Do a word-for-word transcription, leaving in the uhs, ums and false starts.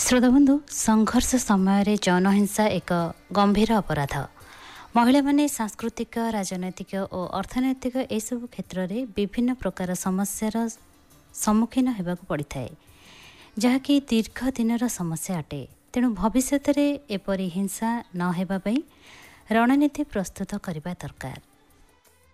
श्रोताबंधु संघर्ष समय यौन हिंसा एक गंभीर अपराध। महिला माने सांस्कृतिक राजनैतिक और अर्थनैतिक एसबू क्षेत्र में विभिन्न प्रकार समस्यार सम्मुखीन होगा पड़ थाए जहाँकि दीर्घ दिन समस्या अटे। तेणु भविष्य में एपरी हिंसा न होगापी रणनीति प्रस्तुत करने दरकार।